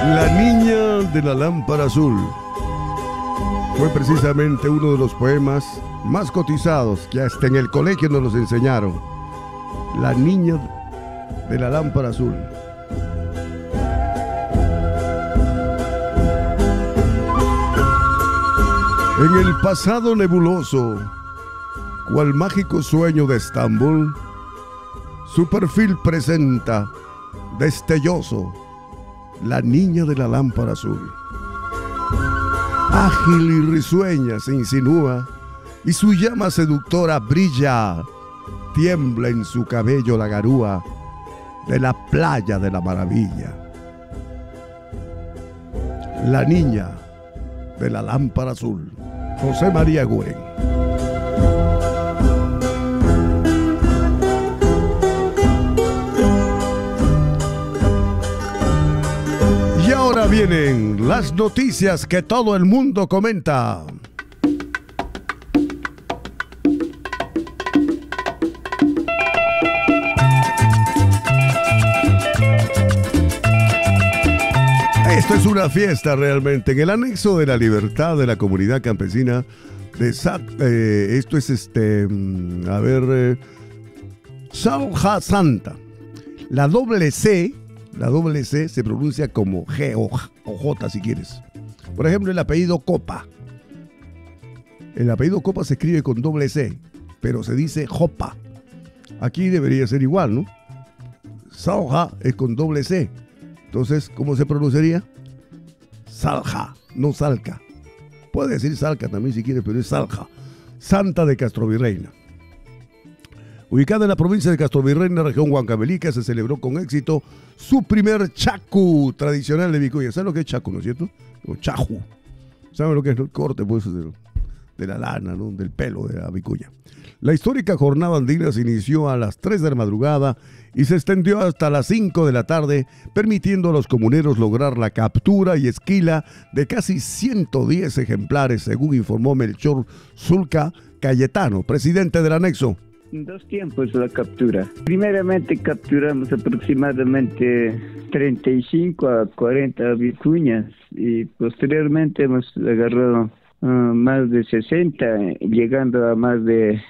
La niña de la lámpara azul fue precisamente uno de los poemas más cotizados que hasta en el colegio nos los enseñaron. La niña de la lámpara azul. En el pasado nebuloso, cual mágico sueño de Estambul, su perfil presenta, destelloso, la niña de la lámpara azul. Ágil y risueña se insinúa, y su llama seductora brilla, tiembla en su cabello la garúa de la playa de la maravilla. La niña de la lámpara azul. José María Güen. Y ahora vienen las noticias que todo el mundo comenta. Esto es una fiesta realmente. En el anexo de la libertad de la comunidad campesina de esto es Salja Santa. La doble C se pronuncia como G o J si quieres. Por ejemplo, el apellido Copa. El apellido Copa se escribe con doble C, pero se dice Jopa. Aquí debería ser igual, ¿no? Salja es con doble C. Entonces, ¿cómo se pronunciaría? Salja, no Salca. Puede decir Salca también si quiere, pero es Salja. Santa de Castrovirreyna. Ubicada en la provincia de Castrovirreyna, región Huancavelica, se celebró con éxito su primer chacu tradicional de Vicuña. ¿Saben lo que es chacu, no es cierto? O chaju. ¿Saben lo que es el corte pues, de la lana, ¿no? Del pelo de la vicuña? La histórica jornada andina se inició a las 3 de la madrugada y se extendió hasta las 5 de la tarde, permitiendo a los comuneros lograr la captura y esquila de casi 110 ejemplares, según informó Melchor Zulca Cayetano, presidente del anexo. En 2 tiempos la captura. Primeramente capturamos aproximadamente 35 a 40 vicuñas y posteriormente hemos agarrado más de 60, llegando a más de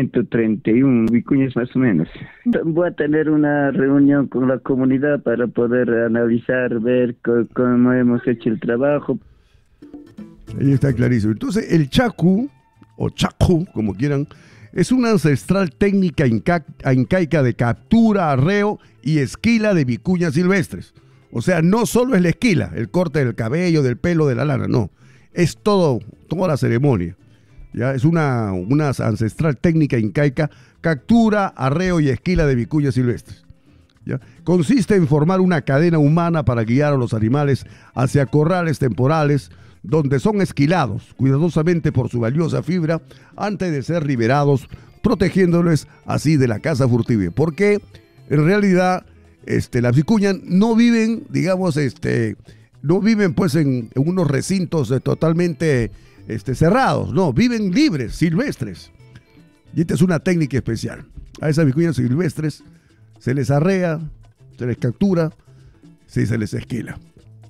131 vicuñas más o menos. Voy a tener una reunión con la comunidad para poder analizar, ver cómo hemos hecho el trabajo. Ahí está clarísimo. Entonces el chacu, o chacu, como quieran, es una ancestral técnica incaica de captura, arreo y esquila de vicuñas silvestres. O sea, no solo es la esquila, el corte del cabello, del pelo, de la lana, no. Es toda la ceremonia. ¿Ya? Es una ancestral técnica incaica, captura, arreo y esquila de vicuñas silvestres. ¿Ya? Consiste en formar una cadena humana para guiar a los animales hacia corrales temporales, donde son esquilados cuidadosamente por su valiosa fibra antes de ser liberados, protegiéndoles así de la caza furtiva. Porque en realidad las vicuñas no viven, digamos, no viven pues en unos recintos totalmente cerrados, no, viven libres, silvestres. Y esta es una técnica especial. A esas vicuñas silvestres se les arrea, se les captura, sí, se les esquila.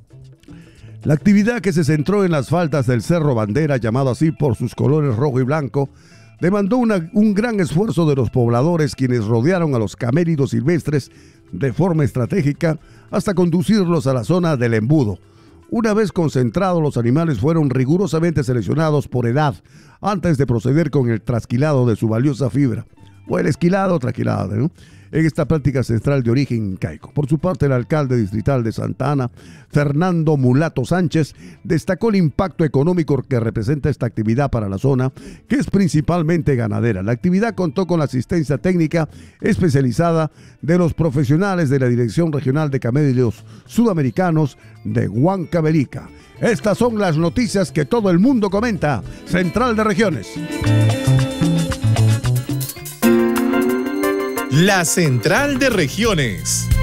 La actividad, que se centró en las faldas del Cerro Bandera, llamado así por sus colores rojo y blanco, demandó un gran esfuerzo de los pobladores, quienes rodearon a los camélidos silvestres de forma estratégica hasta conducirlos a la zona del embudo. Una vez concentrados, los animales fueron rigurosamente seleccionados por edad antes de proceder con el trasquilado de su valiosa fibra, o el esquilado o trasquilado, ¿no?, en esta práctica ancestral de origen incaico. Por su parte, el alcalde distrital de Santa Ana, Fernando Mulato Sánchez, destacó el impacto económico que representa esta actividad para la zona, que es principalmente ganadera. La actividad contó con la asistencia técnica especializada de los profesionales de la Dirección Regional de Camélidos Sudamericanos de Huancavelica. Estas son las noticias que todo el mundo comenta. Central de Regiones. La Central de Regiones.